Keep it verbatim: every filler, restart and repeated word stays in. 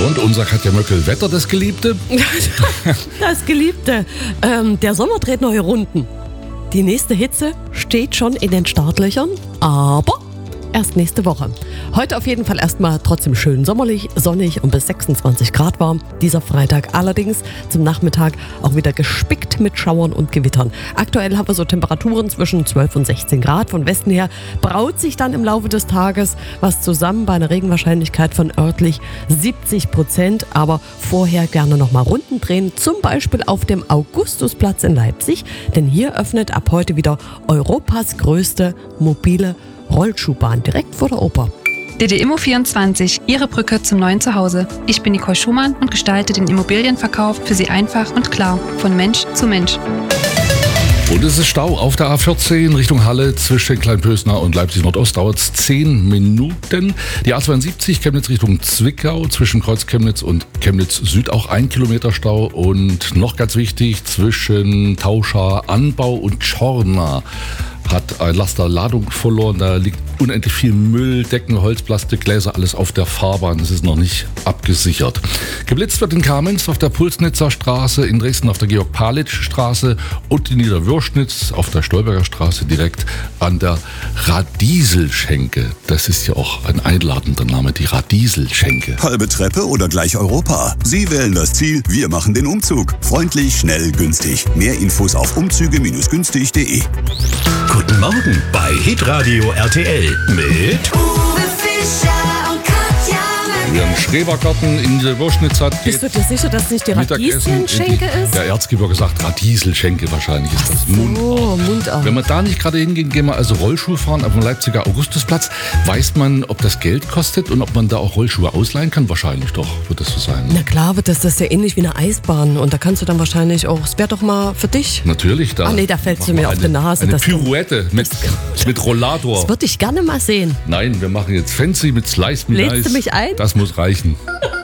Und unser Katja Möckel, Wetter, das Geliebte? Das Geliebte. Ähm, der Sommer dreht neue Runden. Die nächste Hitze steht schon in den Startlöchern, aber erst nächste Woche. Heute auf jeden Fall erstmal trotzdem schön sommerlich, sonnig und bis sechsundzwanzig Grad warm. Dieser Freitag allerdings zum Nachmittag auch wieder gespickt mit Schauern und Gewittern. Aktuell haben wir so Temperaturen zwischen zwölf und sechzehn Grad. Von Westen her braut sich dann im Laufe des Tages was zusammen bei einer Regenwahrscheinlichkeit von örtlich siebzig Prozent. Aber vorher gerne nochmal Runden drehen, zum Beispiel auf dem Augustusplatz in Leipzig. Denn hier öffnet ab heute wieder Europas größte mobile Rollschuhbahn direkt vor der Oper. D D Immo vierundzwanzig, Ihre Brücke zum neuen Zuhause. Ich bin Nicole Schumann und gestalte den Immobilienverkauf für Sie einfach und klar, von Mensch zu Mensch. Und es ist Stau auf der A vierzehn Richtung Halle zwischen Kleinpösner und Leipzig Nordost. Dauert es zehn Minuten. Die A zweiundsiebzig Chemnitz Richtung Zwickau zwischen Kreuz Chemnitz und Chemnitz Süd auch ein Kilometer Stau. Und noch ganz wichtig, zwischen Tauscha Anbau und Czorna hat ein Laster Ladung verloren. Da liegt unendlich viel Müll, Decken, Holz, Plastik, Gläser, alles auf der Fahrbahn. Das ist noch nicht abgesichert. Geblitzt wird in Kamenz auf der Pulsnitzer Straße, in Dresden auf der Georg-Palitsch-Straße und in Niederwürschnitz auf der Stolberger Straße direkt an der Radieselschenke. Das ist ja auch ein einladender Name, die Radieselschenke. Halbe Treppe oder gleich Europa? Sie wählen das Ziel, wir machen den Umzug. Freundlich, schnell, günstig. Mehr Infos auf umzüge günstig punkt de. Guten Morgen bei Hitradio R T L mit Uwe Fischer und Katja Wir haben Schrebergarten in der Wurschnitz hat. Bist du dir sicher, dass es nicht die Radieschenke ist? Der Erzgebirge sagt Radieselschenke, wahrscheinlich ist das Mund. Oh, Mundart. Wenn wir da nicht gerade hingehen, gehen wir also Rollschuh fahren auf dem Leipziger Augustusplatz. Weiß man, ob das Geld kostet und ob man da auch Rollschuhe ausleihen kann? Wahrscheinlich doch, wird das so sein. Na klar, wird das, das ist ja ähnlich wie eine Eisbahn. Und da kannst du dann wahrscheinlich auch, es wäre doch mal für dich. Natürlich, da. Ah nee, da fällst du mir eine, auf die Nase. Eine das Pirouette mit, mit Rollator. Das würde ich gerne mal sehen. Nein, wir machen jetzt Fancy mit Slice Me Lädst Nice. du mich ein? Das muss reichen.